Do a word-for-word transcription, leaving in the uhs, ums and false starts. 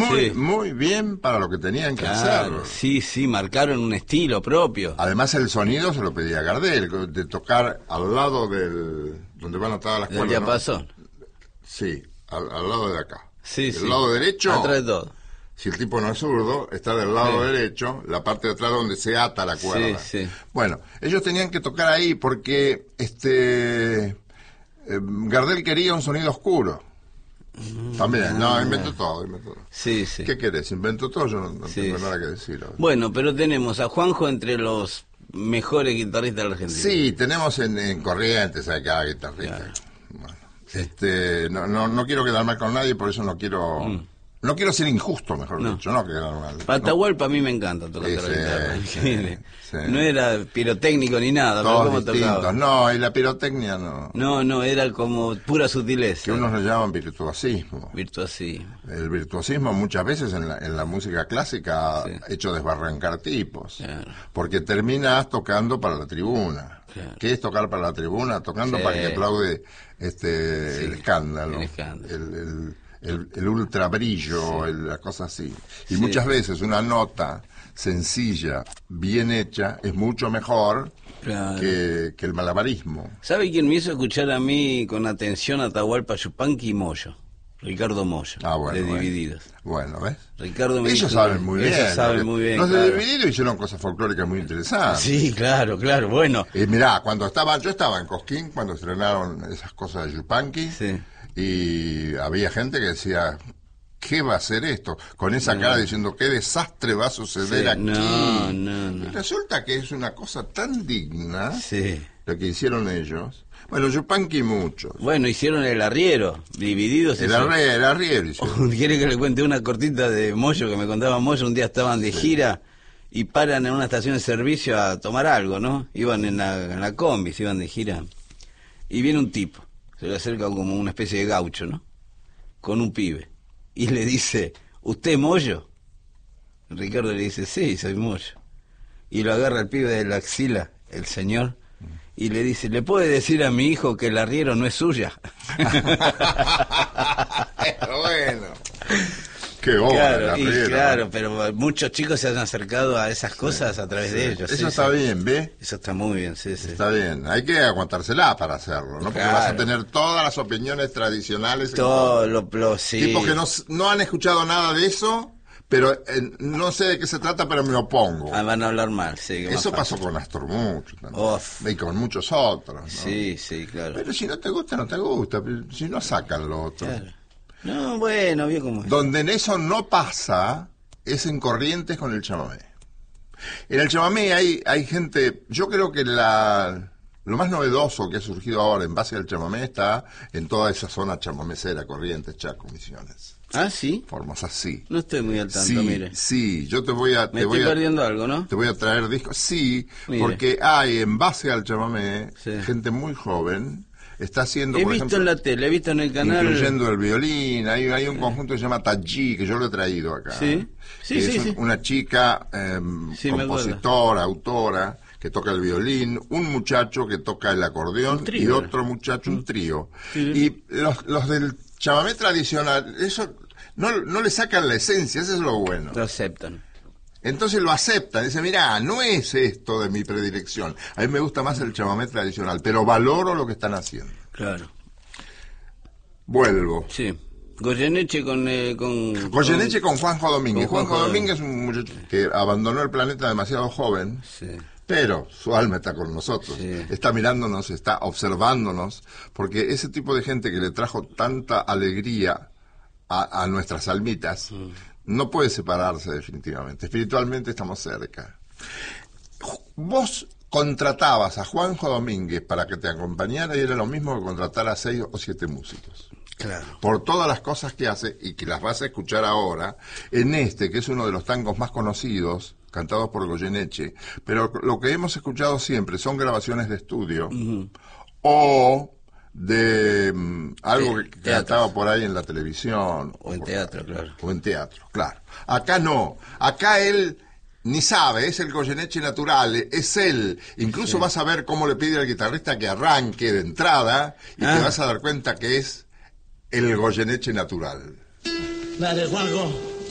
muy, sí. muy bien para lo que tenían que Claro, hacer. sí, sí, marcaron un estilo propio. Además el sonido se lo pedía Gardel, de tocar al lado del... donde van atadas las Del cuerdas, ¿no? diapasón. Sí, al, al lado de acá. Sí, el sí. lado derecho, Atrás de todo. si el tipo no es zurdo, está del lado Sí. derecho, la parte de atrás donde se ata la cuerda. Sí, sí. Bueno, ellos tenían que tocar ahí porque este eh, Gardel quería un sonido oscuro. También, no, inventó todo, inventó todo. Sí, sí. ¿Qué querés? Inventó todo, yo no, no Sí, tengo sí. nada que decir. ahora. Bueno, pero tenemos a Juanjo entre los mejores guitarristas de la Argentina. Sí, tenemos en, en Corrientes a cada guitarrista. Claro. Bueno, este, no, no, no quiero quedar mal con nadie, por eso no quiero... Mm. No quiero ser injusto, mejor No. dicho, no quedar mal. ¿no? Atahualpa a mí me encanta tocar Sí, la sí, guitarra. sí, sí. No era pirotécnico ni nada, pero Todos cómo distintos. tocaba. No, y la pirotecnia no. No, no, era como pura sutileza. Que unos lo llaman virtuosismo. Virtuosismo. El virtuosismo muchas veces en la, en la música clásica Sí. ha hecho desbarrancar tipos. Claro. Porque terminas tocando para la tribuna. Claro. ¿Qué es tocar para la tribuna? Tocando Sí. para que aplaude este, Sí, el escándalo. el escándalo. El, el, el, el ultra brillo, el- la cosa así. Y Sí. muchas veces una nota sencilla, bien hecha, es mucho mejor Claro. que, que el malabarismo. ¿Sabe quién me hizo escuchar a mí con atención a Atahualpa Yupanqui y Moyo? Ricardo Moyo, Ah, bueno, de bueno. Divididos. Bueno, ¿ves? Ricardo me Ellos dijo- saben muy bien. Ellos saben porque muy bien. Los de claro. Divididos hicieron cosas folclóricas muy interesantes. Sí, claro, claro, bueno. Y mirá, cuando estaba, yo estaba en Cosquín cuando estrenaron esas cosas de Yupanqui, Sí. y había gente que decía, ¿qué va a ser esto? Con esa No. cara diciendo, ¿qué desastre va a suceder Sí, aquí? no, no, no. Y resulta que es una cosa tan digna Sí. lo que hicieron ellos. Bueno, Yupanqui muchos. Bueno, hicieron el arriero, Divididos. El hizo- arre, el arriero hicieron. ¿Quiere que le cuente una cortita de Moyo que me contaba Moyo? Un día estaban de gira y paran en una estación de servicio a tomar algo, ¿no? Iban en la, en la combi, se iban de gira. Y viene un tipo, se le acerca como una especie de gaucho, ¿no? Con un pibe. Y le dice, ¿usted es Moyo? Ricardo le dice, sí, soy Moyo. Y lo agarra el pibe de la axila, el señor, y le dice, ¿le puede decir a mi hijo que el arriero no es suya? Bueno. Qué obra, Claro, el y arriero. claro, pero muchos chicos se han acercado a esas cosas a través de ellos. Eso sí, está sí. bien, ¿ve? Eso está muy bien, sí, sí. Está bien, hay que aguantársela para hacerlo, ¿no? Porque Claro. vas a tener todas las opiniones tradicionales. en Todo contra. lo, lo sí. Tipos que no, no han escuchado nada de eso, pero eh, no sé de qué se trata, pero me opongo. Ah, van a hablar mal, sí. que más Eso fácil. pasó con Astor mucho también. Uf. Y con muchos otros, ¿no? Sí, sí, claro. Pero si no te gusta, no te gusta. pero si no, sacan lo otro. Claro. No, bueno, bien como es. Donde en eso no pasa es en Corrientes con el chamamé. En el chamamé hay, hay gente, yo creo que la, lo más novedoso que ha surgido ahora en base al chamamé está en toda esa zona chamamecera, Corrientes, Chaco, Misiones. Ah, sí. Formas así. No estoy muy al tanto, Sí, mire. sí, yo te voy a... Me te voy estoy a, perdiendo algo, ¿no? Te voy a traer discos. Sí, Mire. porque hay en base al chamamé Sí. gente muy joven, está haciendo, He por visto ejemplo, en la tele, he visto en el canal. incluyendo el violín, hay, hay un conjunto que se llama Tají, que yo lo he traído acá. Sí. Sí, que sí, es un- sí. una chica eh, Sí, me acuerdo. compositora, autora, que toca el violín, un muchacho que toca el acordeón Un trío, y ¿no? otro muchacho un trío. Sí. Y los, los del chamamé tradicional, eso no, no le sacan la esencia, eso es lo bueno. Lo aceptan. Entonces lo aceptan, dicen, mirá, no es esto de mi predilección. A mí me gusta más el chamamé tradicional, pero valoro lo que están haciendo. Claro. Vuelvo. Sí. Goyeneche con... Eh, con Goyeneche con Juanjo Domínguez. con Juanjo Juanjo Domínguez es un muchacho que abandonó el planeta demasiado joven, Sí. pero su alma está con nosotros. Sí. Está mirándonos, está observándonos, porque ese tipo de gente que le trajo tanta alegría a, a nuestras almitas, Mm. no puede separarse definitivamente. Espiritualmente estamos cerca. Vos contratabas a Juanjo Domínguez para que te acompañara y era lo mismo que contratar a seis o siete músicos. Claro. Por todas las cosas que hace y que las vas a escuchar ahora, en este, que es uno de los tangos más conocidos, cantados por Goyeneche, pero lo que hemos escuchado siempre son grabaciones de estudio Ujú. o de mm, algo Te- que, que teatros. estaba por ahí en la televisión. O en por- teatro, claro. O en teatro, claro. Acá no. Acá él ni sabe, es el Goyeneche natural, es él. Incluso Sí. vas a ver cómo le pide al guitarrista que arranque de entrada y Ah. te vas a dar cuenta que es el Goyeneche natural. Dale, Juanjo.